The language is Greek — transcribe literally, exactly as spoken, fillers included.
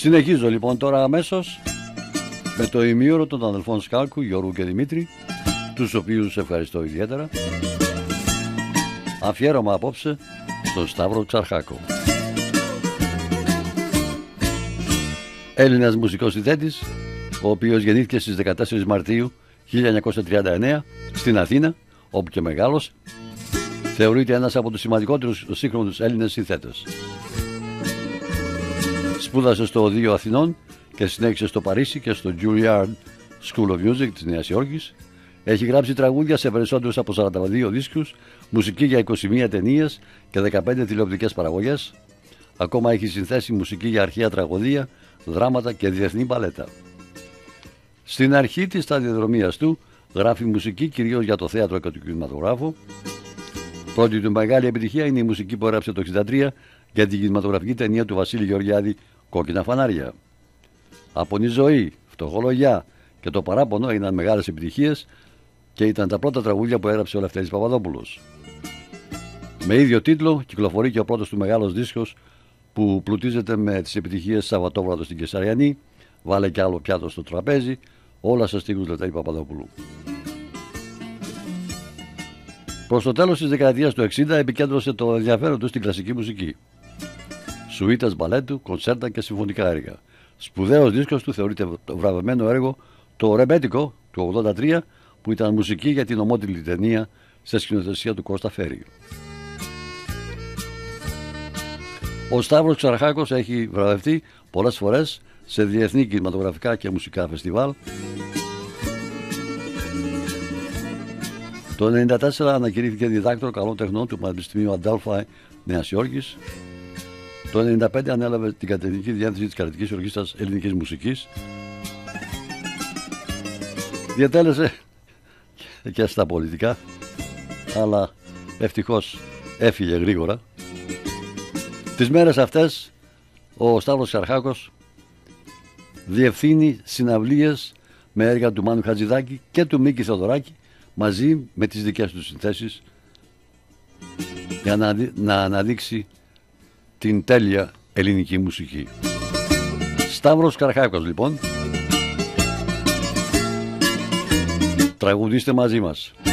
Συνεχίζω λοιπόν τώρα αμέσως με το ημίωρο των αδελφών Σκάλκου, Γιώργου και Δημήτρη, τους οποίους ευχαριστώ ιδιαίτερα. Αφιέρωμα απόψε στον Σταύρο Ξαρχάκο. Έλληνας μουσικός συνθέτης, ο οποίος γεννήθηκε στις δεκατέσσερις Μαρτίου χίλια εννιακόσια τριάντα εννέα στην Αθήνα, όπου και μεγάλωσε. Θεωρείται ένας από τους σημαντικότερους σύγχρονους Έλληνες συνθέτες. Σπούδασε στο Οδείο Αθηνών και συνέχισε στο Παρίσι και στο Juilliard School of Music της Νέας Υόρκης. Έχει γράψει τραγούδια σε περισσότερους από σαράντα δύο δίσκους, μουσική για είκοσι μία ταινίες και δεκαπέντε τηλεοπτικές παραγωγές. Ακόμα έχει συνθέσει μουσική για αρχαία τραγωδία, δράματα και διεθνή μπαλέτα. Στην αρχή της σταδιοδρομίας του γράφει μουσική κυρίως για το θέατρο και το κινηματογράφο. Πρώτη του μεγάλη επιτυχία είναι η μουσική που έγραψε το χίλια εννιακόσια εξήντα τρία για την κινηματογραφική ταινία του Βασίλη Γεωργιάδη «Κόκκινα φανάρια». «Απονή ζωή», «Φτωχολογιά» και «Το παράπονο» έγιναν μεγάλες επιτυχίες και ήταν τα πρώτα τραγούδια που έγραψε ο Λευτέρης Παπαδόπουλος. Με ίδιο τίτλο κυκλοφορεί και ο πρώτος του μεγάλος δίσκος που πλουτίζεται με τις επιτυχίες «Σαββατόβραδο στην Κεσαριανή», «Βάλε κι άλλο πιάτο στο τραπέζι», όλα σε στίχους Λευτέρη Παπαδόπουλου. Προς το τέλος της δεκαετίας του εξήντα επικέντρωσε το ενδιαφέρον του στην κλασική μουσική. Σουίτες μπαλέτου, κονσέρτα και συμφωνικά έργα. Σπουδαίος δίσκος του θεωρείται βραβευμένο έργο το «Ρεμπέτικο» του ογδόντα τρία, που ήταν μουσική για την ομότιλη ταινία σε σκηνοθεσία του Κώστα Φέρη. Ο Σταύρος Ξαρχάκος έχει βραβευτεί πολλές φορές σε διεθνή κινηματογραφικά και μουσικά φεστιβάλ. Το χίλια εννιακόσια ενενήντα τέσσερα ανακηρύχθηκε διδάκτορο καλών τεχνών του Πανεπιστημίου Αντέλφαη Νέας Υόρκης. Το χίλια εννιακόσια ενενήντα πέντε ανέλαβε την κατευθυντική διεύθυνση της Κρατικής Ορχήστρας Ελληνικής Μουσικής. Διατέλεσε και στα πολιτικά, αλλά ευτυχώς έφυγε γρήγορα. Τις μέρες αυτές ο Σταύρος Ξαρχάκος διευθύνει συναυλίες με έργα του Μάνου Χατζηδάκη και του Μίκη Θεοδωράκη, μαζί με τις δικές του συνθέσεις, για να, να αναδείξει την τέλεια ελληνική μουσική. Σταύρος Ξαρχάκος λοιπόν, τραγουδίστε μαζί μας.